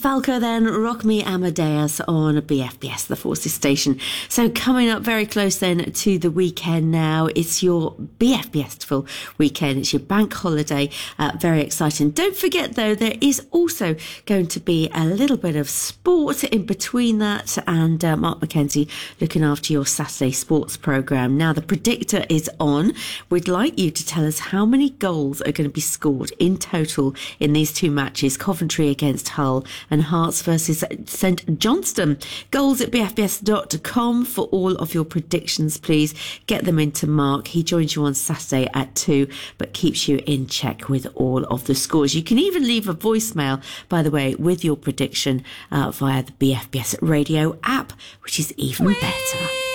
Falco then, Rock Me Amadeus on BFBS, the Forces station. So coming up very close then to the weekend now, it's your BFBS weekend. It's your bank holiday. Very exciting. Don't forget though, there is also going to be a little bit of sport in between that, and Mark McKenzie looking after your Saturday sports programme. Now the predictor is on. We'd like you to tell us how many goals are going to be scored in total in these two matches, Coventry against Hull and Hearts versus St Johnstone. Goals at bfbs.com for all of your predictions, please. Get them into Mark. He joins you on Saturday at 2, but keeps you in check with all of the scores. You can even leave a voicemail, by the way, with your prediction via the BFBS radio app, which is even better.